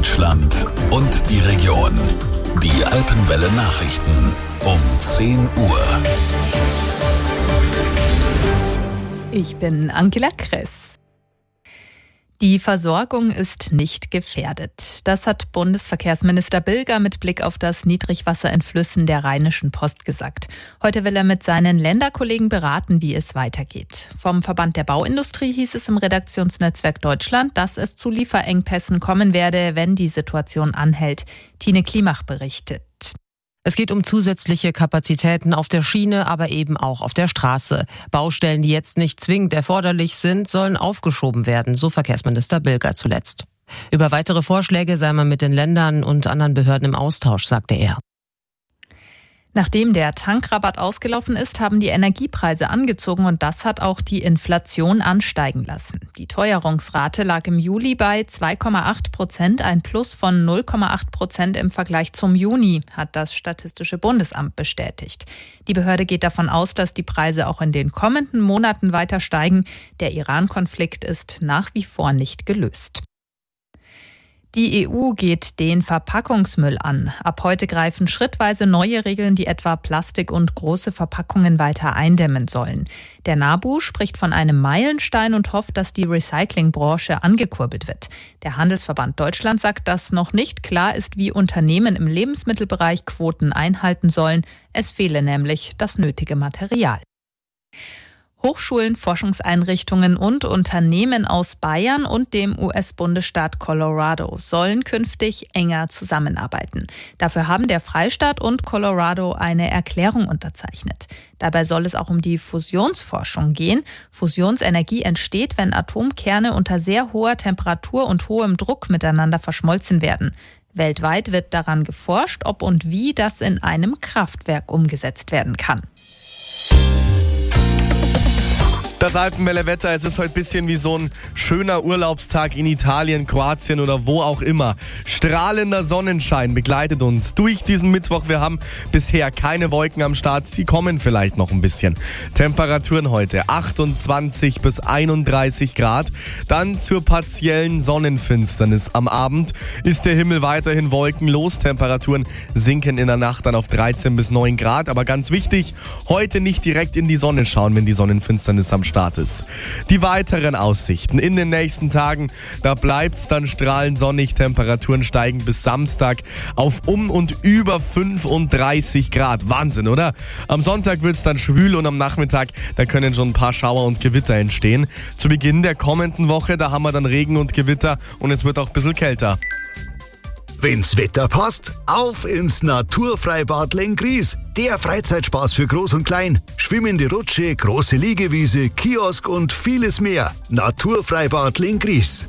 Deutschland und die Region. Die Alpenwelle Nachrichten um 10 Uhr. Ich bin Angela Kress. Die Versorgung ist nicht gefährdet. Das hat Bundesverkehrsminister Bilger mit Blick auf das Niedrigwasser in Flüssen der Rheinischen Post gesagt. Heute will er mit seinen Länderkollegen beraten, wie es weitergeht. Vom Verband der Bauindustrie hieß es im Redaktionsnetzwerk Deutschland, dass es zu Lieferengpässen kommen werde, wenn die Situation anhält. Tine Klimach berichtet. Es geht um zusätzliche Kapazitäten auf der Schiene, aber eben auch auf der Straße. Baustellen, die jetzt nicht zwingend erforderlich sind, sollen aufgeschoben werden, so Verkehrsminister Bilger zuletzt. Über weitere Vorschläge sei man mit den Ländern und anderen Behörden im Austausch, sagte er. Nachdem der Tankrabatt ausgelaufen ist, haben die Energiepreise angezogen und das hat auch die Inflation ansteigen lassen. Die Teuerungsrate lag im Juli bei 2,8%, ein Plus von 0,8% im Vergleich zum Juni, hat das Statistische Bundesamt bestätigt. Die Behörde geht davon aus, dass die Preise auch in den kommenden Monaten weiter steigen. Der Iran-Konflikt ist nach wie vor nicht gelöst. Die EU geht den Verpackungsmüll an. Ab heute greifen schrittweise neue Regeln, die etwa Plastik und große Verpackungen weiter eindämmen sollen. Der NABU spricht von einem Meilenstein und hofft, dass die Recyclingbranche angekurbelt wird. Der Handelsverband Deutschland sagt, dass noch nicht klar ist, wie Unternehmen im Lebensmittelbereich Quoten einhalten sollen. Es fehle nämlich das nötige Material. Hochschulen, Forschungseinrichtungen und Unternehmen aus Bayern und dem US-Bundesstaat Colorado sollen künftig enger zusammenarbeiten. Dafür haben der Freistaat und Colorado eine Erklärung unterzeichnet. Dabei soll es auch um die Fusionsforschung gehen. Fusionsenergie entsteht, wenn Atomkerne unter sehr hoher Temperatur und hohem Druck miteinander verschmolzen werden. Weltweit wird daran geforscht, ob und wie das in einem Kraftwerk umgesetzt werden kann. Das Alpenwelle-Wetter, es ist heute ein bisschen wie so ein schöner Urlaubstag in Italien, Kroatien oder wo auch immer. Strahlender Sonnenschein begleitet uns durch diesen Mittwoch. Wir haben bisher keine Wolken am Start, die kommen vielleicht noch ein bisschen. Temperaturen heute 28 bis 31 Grad. Dann zur partiellen Sonnenfinsternis am Abend ist der Himmel weiterhin wolkenlos. Temperaturen sinken in der Nacht dann auf 13 bis 9 Grad. Aber ganz wichtig, heute nicht direkt in die Sonne schauen, wenn die Sonnenfinsternis am Start ist. Die weiteren Aussichten in den nächsten Tagen, da bleibt es dann strahlend sonnig. Temperaturen steigen bis Samstag auf um und über 35 Grad. Wahnsinn, oder? Am Sonntag wird es dann schwül und am Nachmittag, da können schon ein paar Schauer und Gewitter entstehen. Zu Beginn der kommenden Woche, da haben wir dann Regen und Gewitter und es wird auch ein bisschen kälter. Wenn's Wetter passt, auf ins Naturfreibad Lenggries. Der Freizeitspaß für Groß und Klein. Schwimmende Rutsche, große Liegewiese, Kiosk und vieles mehr. Naturfreibad Lenggries.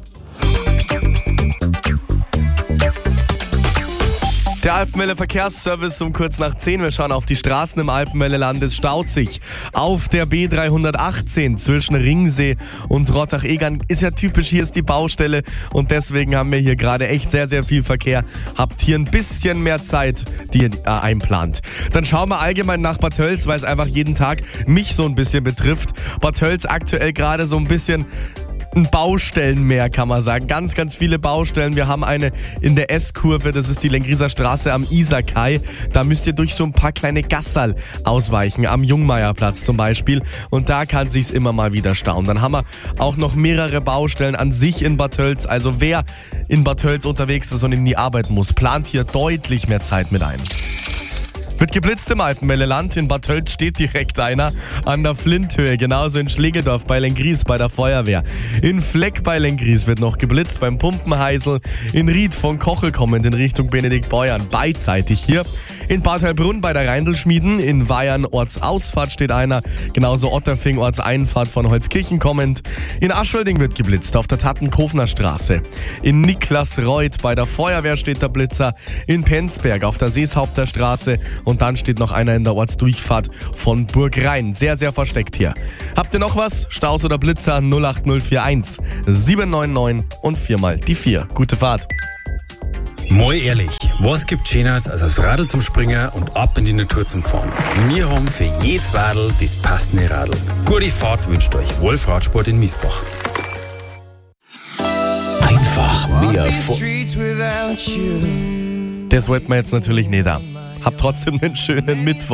Der Alpenwelle Verkehrsservice um kurz nach 10. Wir schauen auf die Straßen im Alpenwelle-Land. Es staut sich auf der B318 zwischen Ringsee und Rottach-Egern. Ist ja typisch, hier ist die Baustelle und deswegen haben wir hier gerade echt sehr, sehr viel Verkehr. Habt hier ein bisschen mehr Zeit, die ihr einplant. Dann schauen wir allgemein nach Bad Tölz, weil es einfach jeden Tag mich so ein bisschen betrifft. Bad Tölz aktuell gerade so ein bisschen ein Baustellenmeer, kann man sagen. Ganz, ganz viele Baustellen. Wir haben eine in der S-Kurve, das ist die Lengrieser Straße am Isarkai. Da müsst ihr durch so ein paar kleine Gassal ausweichen, am Jungmeierplatz zum Beispiel. Und da kann sich's immer mal wieder stauen. Dann haben wir auch noch mehrere Baustellen an sich in Bad Tölz. Also wer in Bad Tölz unterwegs ist und in die Arbeit muss, plant hier deutlich mehr Zeit mit ein. Wird geblitzt im Alpenwelle-Land. In Bad Tölz steht direkt einer an der Flinthöhe. Genauso in Schlegedorf bei Lenggries bei der Feuerwehr. In Fleck bei Lenggries wird noch geblitzt beim Pumpenheisel. In Ried von Kochel kommend in Richtung Benediktbeuern. Beidseitig hier. In Bad Heilbrunn bei der Reindelschmieden. In Weyern Ortsausfahrt steht einer. Genauso Otterfing Ortseinfahrt von Holzkirchen kommend. In Aschölding wird geblitzt auf der Tattenkofener Straße. In Niklasreuth bei der Feuerwehr steht der Blitzer. In Penzberg auf der Seeshaupter Straße. Und dann steht noch einer in der Ortsdurchfahrt von Burgrhein. Sehr, sehr versteckt hier. Habt ihr noch was? Staus oder Blitzer 08041 799 und 4 mal die 4. Gute Fahrt. Mal ehrlich, was gibt Schöneres als aufs Radl zum Springen und ab in die Natur zum Fahren? Wir haben für jedes Radl das passende Radl. Gute Fahrt wünscht euch Wolf Radsport in Miesbach. Ein einfach mehr Das wollten wir jetzt natürlich nicht haben. Habt trotzdem einen schönen Mittwoch.